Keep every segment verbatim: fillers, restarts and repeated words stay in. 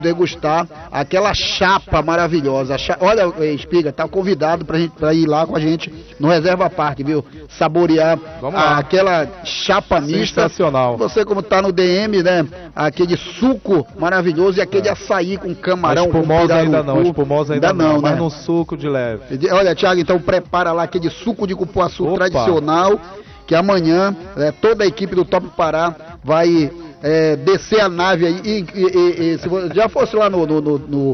degustar aquela chapa maravilhosa. Chapa, olha, Espiga, tá convidado pra, gente, pra ir lá com a gente no Reserva Parque, viu? Saborear a, aquela chapa mista. Sensacional. Você, como tá no D M, né? Aquele suco maravilhoso e aquele é. açaí com camarão. A espumosa ainda não, a espumosa ainda, ainda não, não, né? Mas num suco de leve. Olha, Thiago, então prepara lá aquele suco de cupuaçu Opa. tradicional, que amanhã é, toda a equipe do Top Pará vai é, descer a nave aí. E, e, e, e se você já fosse lá no, no, no, no,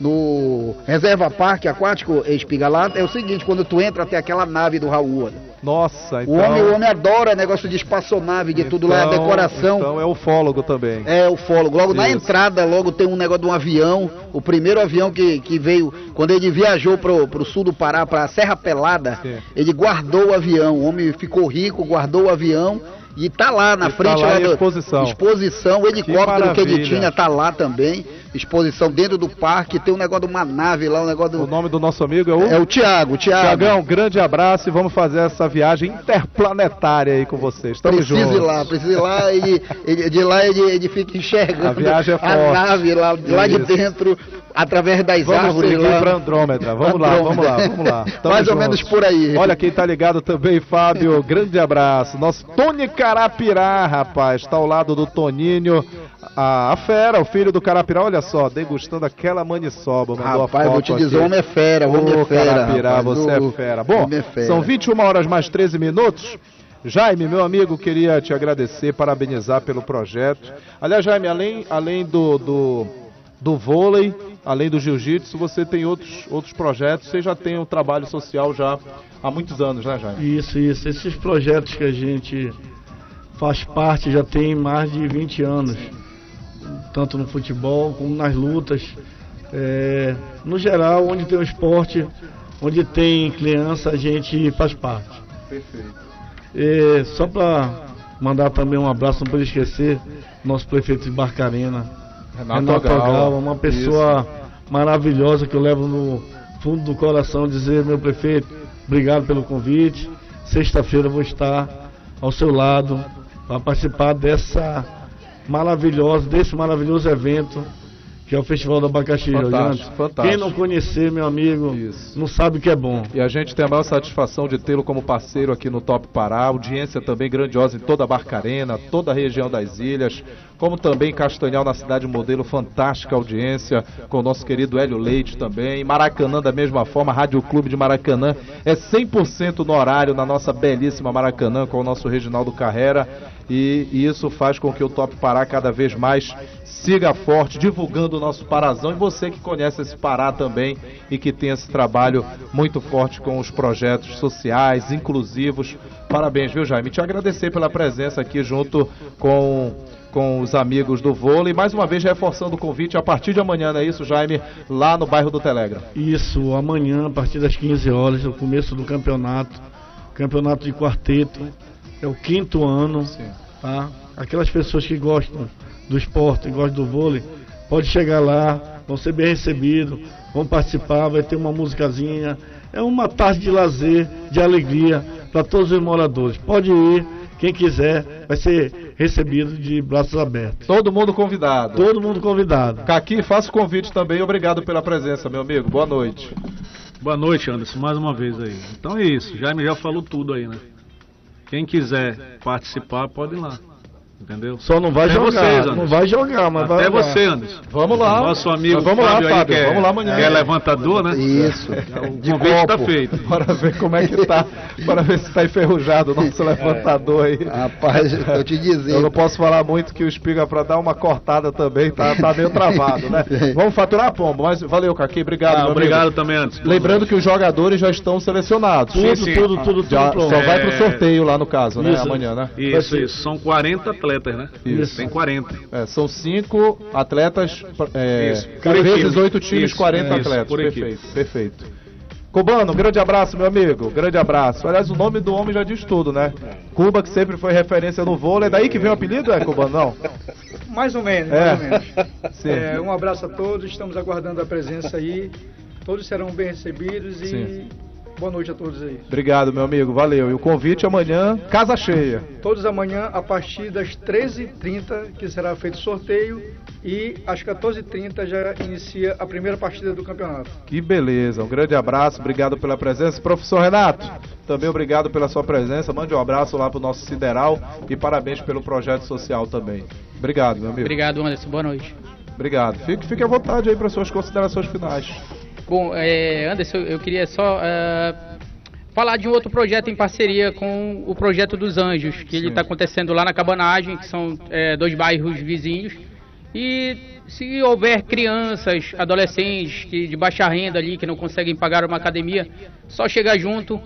no Reserva Parque Aquático, Espiga, lá é o seguinte, quando tu entra até aquela nave do Raul, olha. Nossa, então... O homem, o homem adora negócio de espaçonave, de então, tudo lá, a decoração. Então é ufólogo também. É, ufólogo. Logo Isso. na entrada, logo tem um negócio de um avião. O primeiro avião que, que veio, quando ele viajou pro, pro sul do Pará, pra Serra Pelada, Sim. ele guardou o avião. O homem ficou rico, guardou o avião. E tá lá na e frente tá lá lá do, exposição. exposição, o helicóptero que, que ele tinha tá lá também, exposição dentro do parque, tem um negócio de uma nave lá, um negócio do... O nome do nosso amigo é o... É o Thiago, Thiago. Tiagão, um grande abraço e vamos fazer essa viagem interplanetária aí com vocês, estamos precisa juntos. Precisa ir lá, precisa ir lá, ele, ele, de lá ele, ele fica enxergando a, viagem é a nave lá, lá de dentro, através das vamos árvores seguir lá. Pra Andrômeda, vamos Andrômeda. lá, vamos lá, vamos lá. Mais juntos. ou menos por aí. Olha quem tá ligado também, Fábio, grande abraço. Nosso Tony Carapirá, rapaz, tá ao lado do Toninho, a, a fera, o filho do Carapirá, olha só, degustando aquela maniçoba. Rapaz, vou te dizer, o homem é fera, o homem é fera. Carapirá, rapaz, você o, é fera. Bom, é fera. São vinte e uma horas mais treze minutos. Jaime, meu amigo, queria te agradecer, parabenizar pelo projeto. Aliás, Jaime, além, além do, do, do vôlei, além do jiu-jitsu, você tem outros, outros projetos, você já tem um trabalho social já há muitos anos, né, Jaime? Isso, isso. Esses projetos que a gente faz parte já tem mais de vinte anos, tanto no futebol como nas lutas. É, no geral, onde tem o esporte, onde tem criança, a gente faz parte. Perfeito. É, só para mandar também um abraço, não pode esquecer, nosso prefeito de Barcarena, Renato, Renato Ogal, uma pessoa Isso. maravilhosa que eu levo no fundo do coração, dizer, meu prefeito, obrigado pelo convite. Sexta-feira eu vou estar ao seu lado para participar dessa maravilhosa, desse maravilhoso evento que é o Festival do Abacaxi. Fantástico, fantástico. Quem não conhecer, meu amigo, Isso. não sabe o que é bom. E a gente tem a maior satisfação de tê-lo como parceiro aqui no Top Pará, audiência também grandiosa em toda a Barcarena, toda a região das ilhas, como também Castanhal na Cidade Modelo, fantástica audiência com o nosso querido Hélio Leite também, Maracanã da mesma forma, Rádio Clube de Maracanã, é cem por cento no horário na nossa belíssima Maracanã com o nosso Reginaldo Carrera, e, e isso faz com que o Top Pará cada vez mais siga forte, divulgando o nosso Parazão, e você que conhece esse Pará também e que tem esse trabalho muito forte com os projetos sociais, inclusivos. Parabéns, viu, Jaime? Te agradecer pela presença aqui junto com, com os amigos do vôlei, mais uma vez reforçando o convite a partir de amanhã, não é isso, Jaime? Lá no bairro do Telégrafo. Isso, amanhã, a partir das quinze horas, o começo do campeonato, campeonato de quarteto, é o quinto ano, Sim. tá? Aquelas pessoas que gostam do esporte, gostam do vôlei, pode chegar lá, vão ser bem recebidos, vão participar, vai ter uma musicazinha, é uma tarde de lazer, de alegria para todos os moradores. Pode ir, quem quiser, vai ser recebido de braços abertos. Todo mundo convidado. Todo mundo convidado. Caqui, faça o convite também, obrigado pela presença, meu amigo, boa noite. Boa noite, Anderson, mais uma vez aí. Então é isso, Jaime já falou tudo aí, né? Quem quiser participar, pode ir lá. Entendeu? Só não vai Até jogar, vocês, não vai jogar, mas Até vai você, Anderson. Vamos lá. Nosso amigo mas vamos Fábio lá, Fábio. Aí, que é, vamos lá amanhã. Que é levantador, né? Isso. O convite está feito. Bora ver como é que tá, para ver se está enferrujado o nosso é. levantador aí. Rapaz, eu te dizer. Eu não posso falar muito que o Espiga, para dar uma cortada também, tá, tá meio travado, né? Vamos faturar, Pombo, mas valeu, Caqui, obrigado. Ah, obrigado também, Anderson. Lembrando que os jogadores já estão selecionados. Tudo, sim, sim. tudo, tudo, tudo, já, tudo Só é... vai pro sorteio lá no caso, né? Isso. Amanhã, né? Isso, isso. São quarenta atletas, né? Isso. Tem quarenta. É, são cinco atletas, é, por vezes equipe. oito times, Isso, quarenta é, atletas. por Perfeito, equipe. perfeito. Cubano, grande abraço, meu amigo. Grande abraço. Aliás, o nome do homem já diz tudo, né? Cuba, que sempre foi referência no vôlei. É daí que vem o apelido, é, Cubano? Não? Mais ou menos, é. mais ou menos. Sim. É, um abraço a todos, estamos aguardando a presença aí. Todos serão bem recebidos e Sim. Boa noite a todos aí. Obrigado, meu amigo, valeu. E o convite amanhã, casa cheia. Todos amanhã, a partir das treze e trinta, que será feito o sorteio, e às quatorze e trinta já inicia a primeira partida do campeonato. Que beleza, um grande abraço, obrigado pela presença. Professor Renato, também obrigado pela sua presença, mande um abraço lá pro nosso Sideral e parabéns pelo projeto social também. Obrigado, meu amigo. Obrigado, Anderson, boa noite. Obrigado, fique, fique à vontade aí para suas considerações finais. Bom, é, Anderson, eu queria só uh, falar de um outro projeto em parceria com o Projeto dos Anjos, que Sim. ele está acontecendo lá na Cabanagem, que são é, dois bairros vizinhos. E se houver crianças, adolescentes que, de baixa renda ali, que não conseguem pagar uma academia, só chegar junto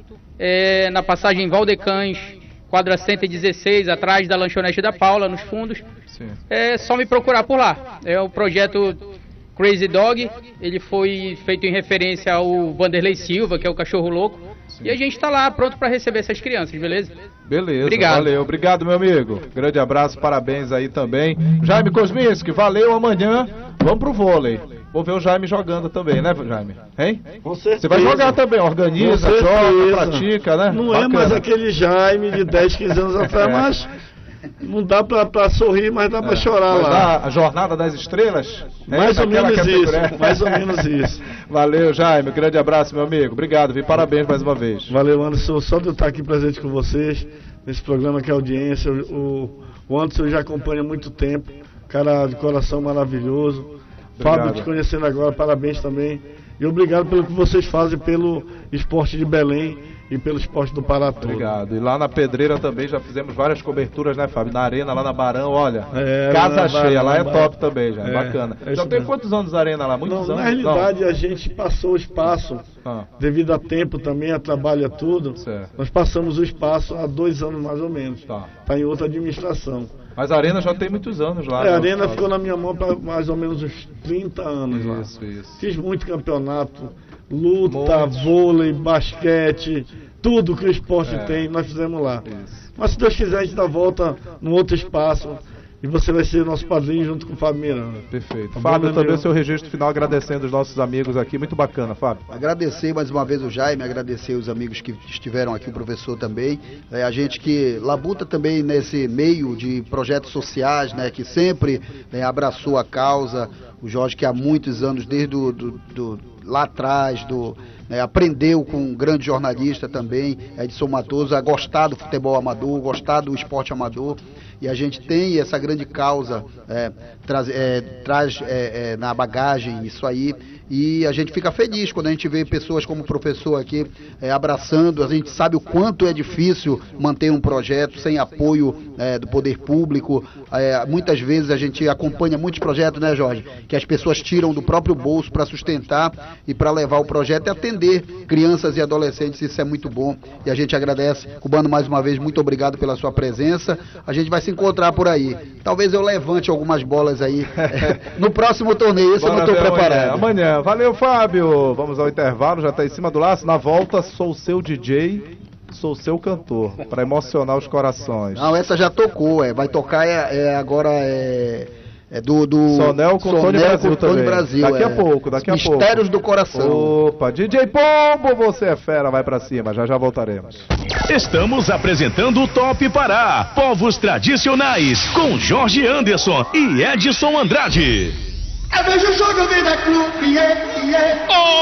é, na passagem Valdecães, quadra cento e dezesseis, atrás da lanchonete da Paula, nos fundos. Sim. É só me procurar por lá. É o projeto Crazy Dog, ele foi feito em referência ao Vanderlei Silva, que é o cachorro louco. Sim. E a gente está lá pronto para receber essas crianças, beleza? Beleza, obrigado. Valeu. Obrigado, meu amigo. Grande abraço, parabéns aí também. Jaime Kosminski, valeu, amanhã vamos pro vôlei. Vou ver o Jaime jogando também, né, Jaime? Hein? Com certeza. Você vai jogar também, organiza, joga, pratica, né? Não Bacana. É mais aquele Jaime de dez, quinze anos atrás, mas... Não dá pra, pra sorrir, mas dá pra é, chorar lá. A Jornada das Estrelas? Mais é ou menos isso, mais ou menos isso. Valeu, Jaime, grande abraço, meu amigo. Obrigado, vi, parabéns mais uma vez. Valeu, Anderson, só de eu estar aqui presente com vocês, nesse programa que é audiência. O, o Anderson já acompanha há muito tempo, cara de coração maravilhoso. Obrigado. Fábio, te conhecendo agora, parabéns também. E obrigado pelo que vocês fazem pelo esporte de Belém e pelo esporte do Pará todo. Obrigado. E lá na Pedreira também já fizemos várias coberturas, né, Fábio? Na Arena, lá na Barão, olha, é, casa na cheia, Barão, lá é Barão. top também, já, é, bacana. É já tem quantos anos a Arena lá? Muitos Não, anos? Na realidade, Não. a gente passou o espaço, ah. devido a tempo também, a trabalho, a tudo. Certo. Nós passamos o espaço há dois anos mais ou menos. Tá. Tá em outra administração. Mas a Arena já tem muitos anos lá. É, a Arena né? ficou na minha mão para mais ou menos uns trinta anos isso, lá. Isso, isso. Fiz muito campeonato, luta, Muito. vôlei, basquete, tudo que o esporte é. tem, nós fizemos lá. Isso. Mas se Deus quiser, a gente dá volta num outro espaço. E você vai ser nosso padrinho junto com o Fábio Miranda. Perfeito. Tá Fábio, também o seu registro final agradecendo os nossos amigos aqui. Muito bacana, Fábio. Agradecer mais uma vez o Jaime, agradecer os amigos que estiveram aqui, o professor também. É, a gente que labuta também nesse meio de projetos sociais, né, que sempre né, abraçou a causa. O Jorge que há muitos anos, desde do, do, do, lá atrás, do... É, aprendeu com um grande jornalista também, Edson Matoso, a gostar do futebol amador, gostar do esporte amador. E a gente tem essa grande causa, é, traz, é, traz é, é, na bagagem isso aí. E a gente fica feliz quando a gente vê pessoas como o professor aqui é, abraçando. A gente sabe o quanto é difícil manter um projeto sem apoio é, do poder público. É, muitas vezes a gente acompanha muitos projetos, né, Jorge? Que as pessoas tiram do próprio bolso para sustentar e para levar o projeto e atender crianças e adolescentes. Isso é muito bom e a gente agradece. Cubano, mais uma vez, muito obrigado pela sua presença. A gente vai se encontrar por aí. Talvez eu levante algumas bolas aí é, no próximo torneio. Isso Bora eu não estou preparado. Amanhã. amanhã. Valeu, Fábio. Vamos ao intervalo, já está em cima do laço. Na volta, sou o seu D J, sou o seu cantor, para emocionar os corações. Não, essa já tocou, é. Vai tocar é, é agora é, é do, do Sonel com Tony Brasil com Tony Brasil. Daqui é. a pouco, daqui Os a pouco. Mistérios do Coração. Opa, D J Pombo, você é fera, vai pra cima, já já voltaremos. Estamos apresentando o Top Pará, povos tradicionais, com Jorge Anderson e Edson Andrade. Eu vejo o jogo, eu vejo a clube, yeah, yeah.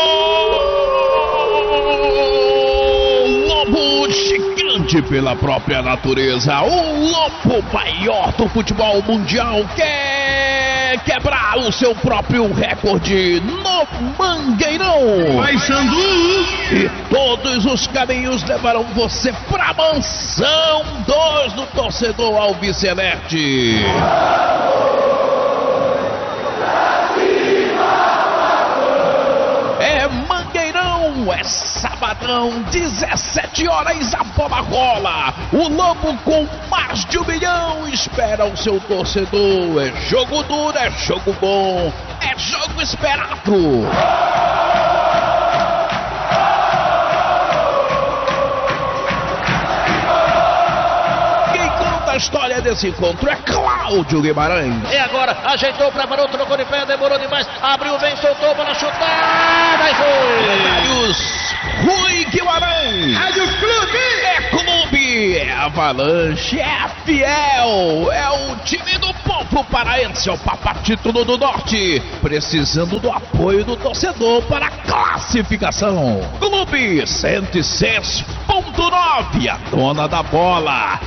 Oh, lobo gigante pela própria natureza, o lobo maior do futebol mundial quer quebrar o seu próprio recorde no Mangueirão. Vai, Xandu! E todos os caminhos levarão você pra mansão dois do torcedor alviceleste. É Mangueirão, é sabadão, dezessete horas, a bola rola. O Lobo com mais de um milhão espera o seu torcedor. É jogo duro, é jogo bom, é jogo esperado. A história desse encontro é Cláudio Guimarães. E agora, ajeitou, preparou, trocou de pé, demorou demais, abriu bem, soltou para chutar, aí foi! Os Rui Guimarães. Rádio Clube. É clube, é avalanche, é fiel, é o time do povo paraense, é o Papatitudo do Norte, precisando do apoio do torcedor para a classificação. Clube cento e seis ponto nove, a dona da bola.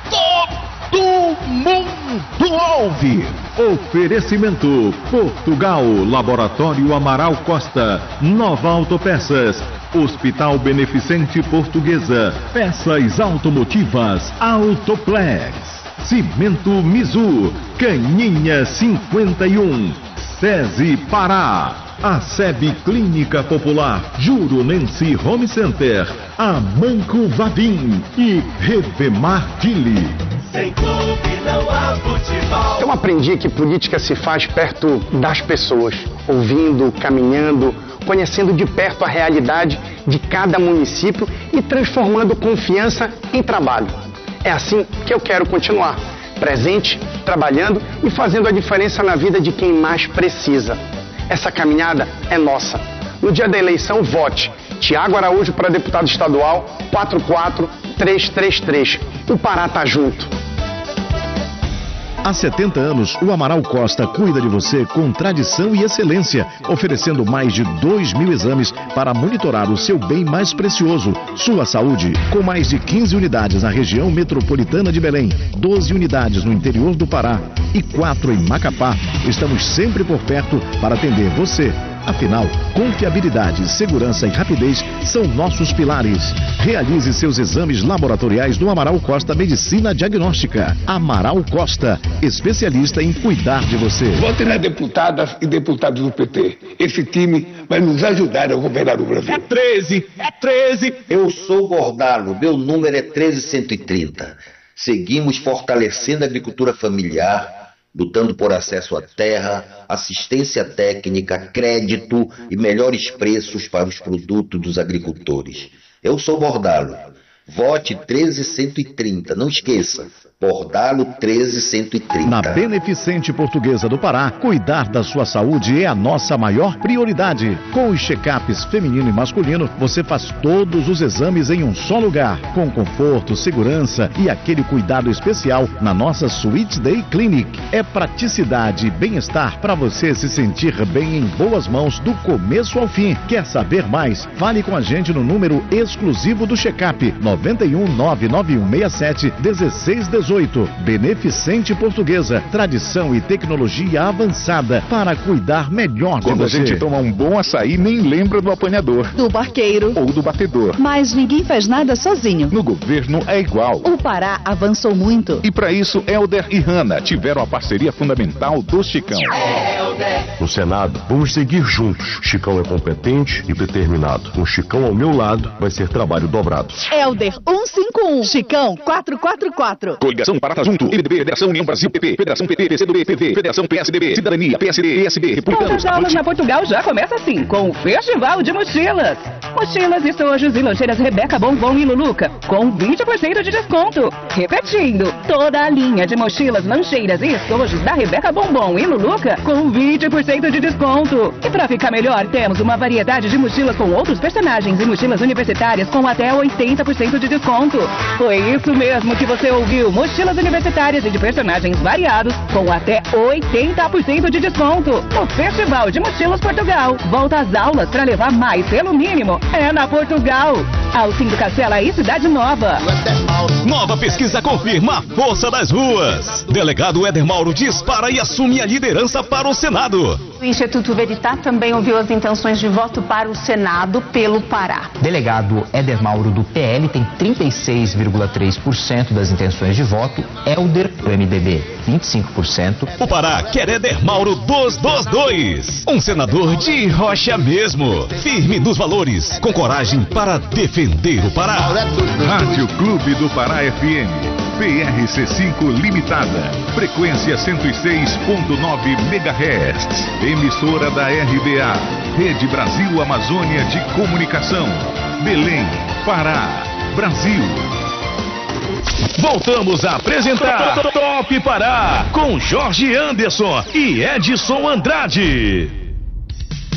Todo mundo ouve. Oferecimento Portugal, Laboratório Amaral Costa, Nova Autopeças, Hospital Beneficente Portuguesa, Peças Automotivas, Autoplex, Cimento Mizu, Caninha cinquenta e um, SESI Pará, a SEB Clínica Popular, Juronense Home Center, Amanco Vavim e Revemar Chile. Sem clube não há futebol. Eu aprendi que política se faz perto das pessoas, ouvindo, caminhando, conhecendo de perto a realidade de cada município e transformando confiança em trabalho. É assim que eu quero continuar, presente, trabalhando e fazendo a diferença na vida de quem mais precisa. Essa caminhada é nossa. No dia da eleição, vote. Tiago Araújo para deputado estadual, quatro quatro três três três. O Pará tá junto. Há setenta anos, o Amaral Costa cuida de você com tradição e excelência, oferecendo mais de dois mil exames para monitorar o seu bem mais precioso, sua saúde. Com mais de quinze unidades na região metropolitana de Belém, doze unidades no interior do Pará e quatro em Macapá, estamos sempre por perto para atender você. Afinal, confiabilidade, segurança e rapidez são nossos pilares. Realize seus exames laboratoriais no Amaral Costa Medicina Diagnóstica. Amaral Costa, especialista em cuidar de você. Vote nas deputadas e deputados do P T. Esse time vai nos ajudar a governar o Brasil. É treze, é treze. Eu sou Bordalo, meu número é treze cento e trinta. Seguimos fortalecendo a agricultura familiar, lutando por acesso à terra, assistência técnica, crédito e melhores preços para os produtos dos agricultores. Eu sou Bordalo. Vote treze cento e trinta. Não esqueça. Bordalo treze cento e trinta. Na Beneficente Portuguesa do Pará, cuidar da sua saúde é a nossa maior prioridade. Com os check-ups feminino e masculino, você faz todos os exames em um só lugar, com conforto, segurança e aquele cuidado especial na nossa Suite Day Clinic. É praticidade e bem-estar para você se sentir bem em boas mãos do começo ao fim. Quer saber mais? Fale com a gente no número exclusivo do check-up nove um nove nove um seis sete um seis um oito. Beneficente Portuguesa, tradição e tecnologia avançada para cuidar melhor de Quando você. a gente toma um bom açaí, nem lembra do apanhador, do barqueiro ou do batedor. Mas ninguém faz nada sozinho. No governo é igual. O Pará avançou muito. E para isso, Helder e Hanna tiveram a parceria fundamental do Chicão. No Senado, vamos seguir juntos. Chicão é competente e determinado. Com Chicão ao meu lado, vai ser trabalho dobrado. Helder cento e cinquenta e um, Chicão quatrocentos e quarenta e quatro. Coligação Parata Junto, M D B, Federação União Brasil, P P, Federação P T, P C do B, P V, Federação P S D B, Cidadania, P S D, P S B, Republicanos. As aulas na Portugal já começa assim, com o Festival de Mochilas. Mochilas, estojos e lancheiras Rebeca, Bombom e Luluca, com vinte por cento de desconto. Repetindo, toda a linha de mochilas, lancheiras e estojos da Rebeca, Bombom e Luluca, com vinte por cento de desconto. E pra ficar melhor, temos uma variedade de mochilas com outros personagens e mochilas universitárias com até oitenta por cento de desconto. Foi isso mesmo que você ouviu, mochilas universitárias e de personagens variados com até oitenta por cento de desconto. O Festival de Mochilas Portugal volta às aulas para levar mais pelo mínimo. É na Portugal. Alcindo Cacela e Cidade Nova. Nova pesquisa confirma a força das ruas. Delegado Éder Mauro dispara e assume a liderança para o Senado. O Instituto Veritá também ouviu as intenções de voto para o Senado pelo Pará. Delegado Éder Mauro do P L tem trinta e seis vírgula três por cento das intenções de voto. Helder do M D B, vinte e cinco por cento. O Pará quer Éder Mauro dois dois dois. Um senador de rocha mesmo. Firme nos valores, com coragem para defender o Pará. Rádio Clube do Pará F M, P R C cinco Limitada, frequência cento e seis ponto nove megahertz, emissora da R B A, Rede Brasil Amazônia de Comunicação, Belém, Pará, Brasil. Voltamos a apresentar Top Pará, com Jorge Anderson e Edson Andrade.